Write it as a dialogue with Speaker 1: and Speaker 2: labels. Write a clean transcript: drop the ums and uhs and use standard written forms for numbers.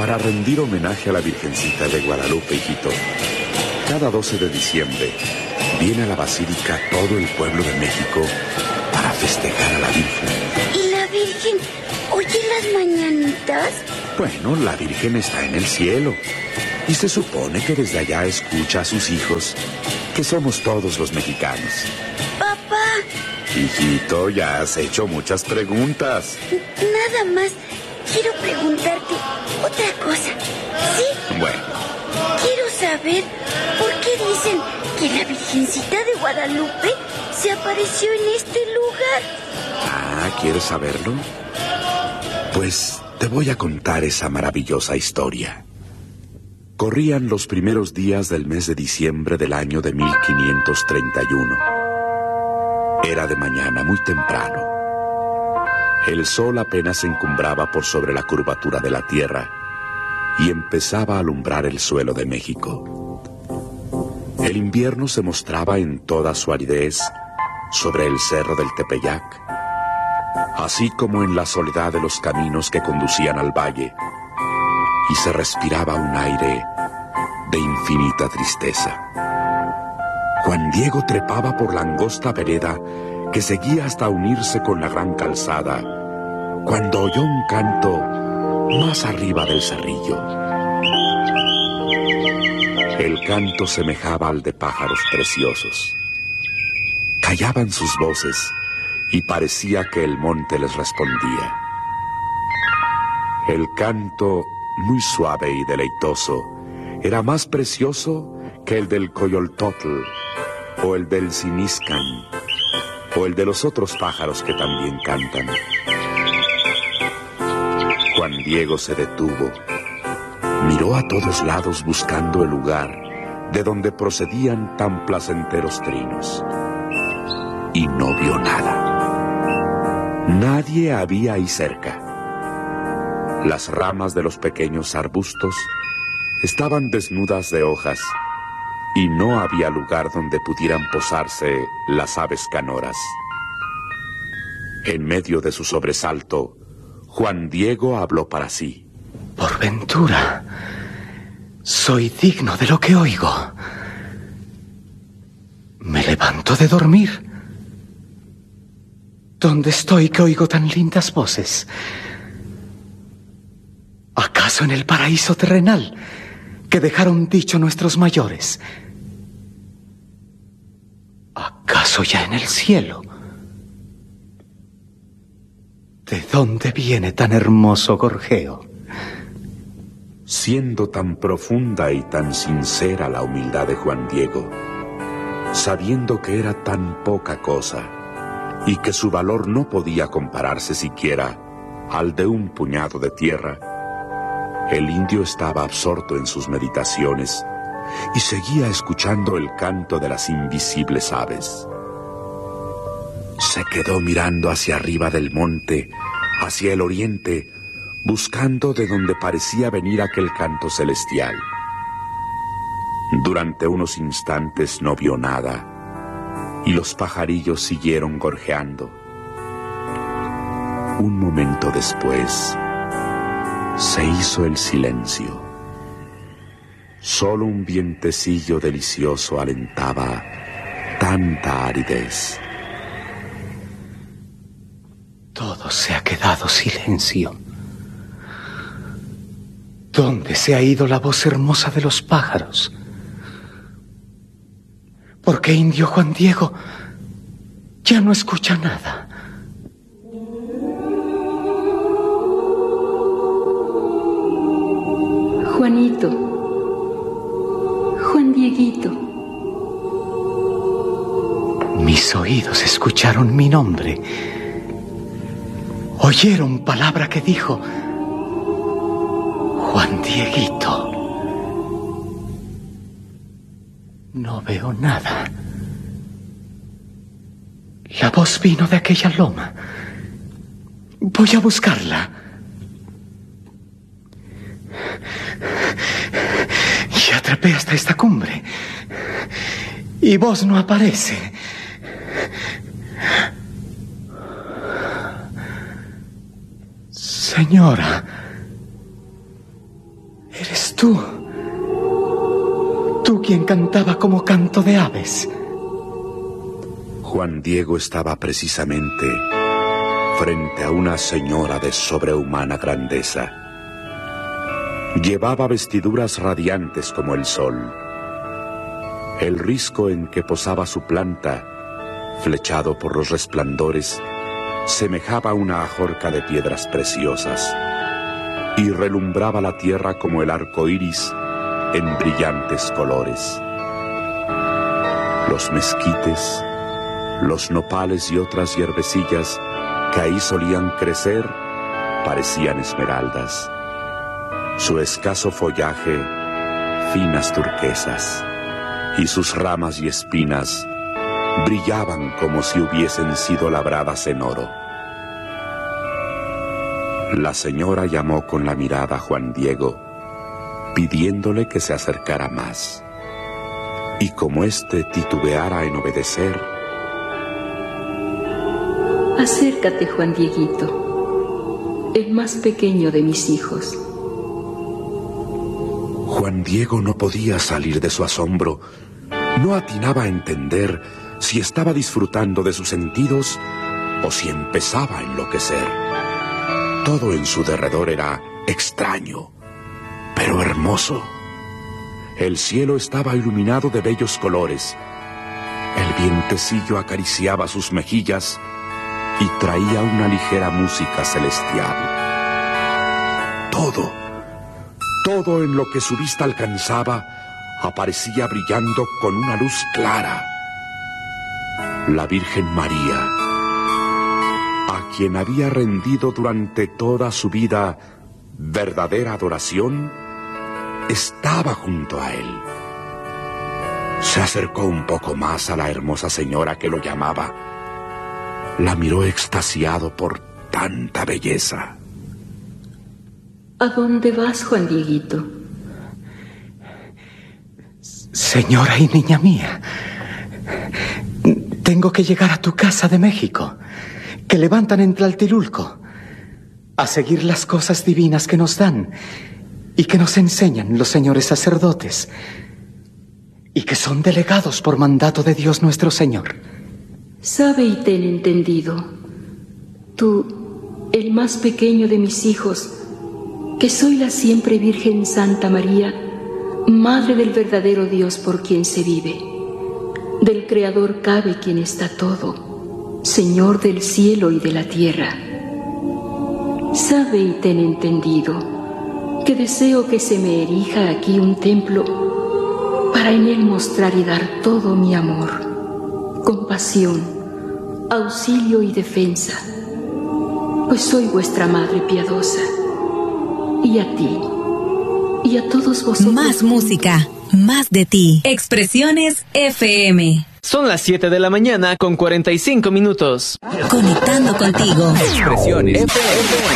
Speaker 1: Para rendir homenaje a la Virgencita de Guadalupe, hijito, cada 12 de diciembre viene a la Basílica todo el pueblo de México para festejar a la Virgen.
Speaker 2: ¿Y la Virgen oye las mañanitas?
Speaker 1: Bueno, la Virgen está en el cielo y se supone que desde allá escucha a sus hijos, que somos todos los mexicanos.
Speaker 2: Papá.
Speaker 1: Hijito, ya has hecho muchas preguntas.
Speaker 2: Nada más, quiero preguntarte otra cosa. ¿Sí?
Speaker 1: Bueno.
Speaker 2: Quiero saber por qué dicen que la Virgencita de Guadalupe se apareció en este lugar.
Speaker 1: Ah, ¿quieres saberlo? Pues te voy a contar esa maravillosa historia. Corrían los primeros días del mes de diciembre del año de 1531. Era de mañana, muy temprano. El sol apenas se encumbraba por sobre la curvatura de la tierra y empezaba a alumbrar el suelo de México. El invierno se mostraba en toda su aridez sobre el cerro del Tepeyac, así como en la soledad de los caminos que conducían al valle, y se respiraba un aire de infinita tristeza. Juan Diego trepaba por la angosta vereda que seguía hasta unirse con la gran calzada, cuando oyó un canto más arriba del cerrillo. El canto semejaba al de pájaros preciosos. Callaban sus voces y parecía que el monte les respondía. El canto, muy suave y deleitoso, era más precioso que el del coyoltotl, o el del siniscan, o el de los otros pájaros que también cantan. Juan Diego se detuvo, miró a todos lados buscando el lugar de donde procedían tan placenteros trinos, y no vio nada. Nadie había ahí cerca. Las ramas de los pequeños arbustos estaban desnudas de hojas y no había lugar donde pudieran posarse las aves canoras. En medio de su sobresalto, Juan Diego habló para sí.
Speaker 3: Por ventura, soy digno de lo que oigo. Me levanto de dormir. ¿Dónde estoy que oigo tan lindas voces? ¿Acaso en el paraíso terrenal que dejaron dicho nuestros mayores? ¿Acaso ya en el cielo? ¿De dónde viene tan hermoso gorjeo?
Speaker 1: Siendo tan profunda y tan sincera la humildad de Juan Diego, sabiendo que era tan poca cosa y que su valor no podía compararse siquiera al de un puñado de tierra, el indio estaba absorto en sus meditaciones y seguía escuchando el canto de las invisibles aves. Se quedó mirando hacia arriba del monte, hacia el oriente, buscando de donde parecía venir aquel canto celestial. Durante unos instantes no vio nada y los pajarillos siguieron gorjeando. Un momento después se hizo el silencio. Solo un vientecillo delicioso alentaba tanta aridez.
Speaker 3: Todo se ha quedado silencio. ¿Dónde se ha ido la voz hermosa de los pájaros? ¿Por qué indio Juan Diego ya no escucha nada?
Speaker 4: Juanito, Juan Dieguito.
Speaker 3: Mis oídos escucharon mi nombre. Oyeron palabra que dijo Juan Dieguito. No veo nada. La voz vino de aquella loma. Voy a buscarla. Ya trepé hasta esta cumbre y vos no aparece. Señora, Tú quien cantaba como canto de aves.
Speaker 1: Juan Diego estaba precisamente frente a una señora de sobrehumana grandeza. Llevaba vestiduras radiantes como el sol. El risco en que posaba su planta, flechado por los resplandores, semejaba una ajorca de piedras preciosas y relumbraba la tierra como el arco iris en brillantes colores. Los mezquites, los nopales y otras hierbecillas que ahí solían crecer parecían esmeraldas. Su escaso follaje, finas turquesas, y sus ramas y espinas brillaban como si hubiesen sido labradas en oro. La señora llamó con la mirada a Juan Diego, pidiéndole que se acercara más. Y como éste titubeara en obedecer:
Speaker 4: Acércate, Juan Dieguito, el más pequeño de mis hijos.
Speaker 1: Juan Diego no podía salir de su asombro. No atinaba a entender si estaba disfrutando de sus sentidos o si empezaba a enloquecer. Todo en su derredor era extraño, pero hermoso. El cielo estaba iluminado de bellos colores. El vientecillo acariciaba sus mejillas y traía una ligera música celestial. Todo en lo que su vista alcanzaba aparecía brillando con una luz clara. La Virgen María, a quien había rendido durante toda su vida verdadera adoración, estaba junto a él. Se acercó un poco más a la hermosa señora que lo llamaba. La miró extasiado por tanta belleza.
Speaker 4: ¿A dónde vas, Juan Dieguito?
Speaker 3: Señora y niña mía, tengo que llegar a tu casa de México, que levantan en Tlaltilulco, a seguir las cosas divinas que nos dan y que nos enseñan los señores sacerdotes, y que son delegados por mandato de Dios nuestro Señor.
Speaker 4: Sabe y ten entendido, tú, el más pequeño de mis hijos, que soy la siempre Virgen Santa María, Madre del verdadero Dios por quien se vive. Del Creador cabe quien está todo, Señor del cielo y de la tierra. Sabe y ten entendido que deseo que se me erija aquí un templo para en él mostrar y dar todo mi amor, compasión, auxilio y defensa, pues soy vuestra Madre piadosa. Y a ti, y a todos vosotros.
Speaker 5: Más música, más de ti. Expresiones FM.
Speaker 6: Son las 7 de la mañana con 45 minutos.
Speaker 5: Conectando contigo.
Speaker 6: Expresiones FM.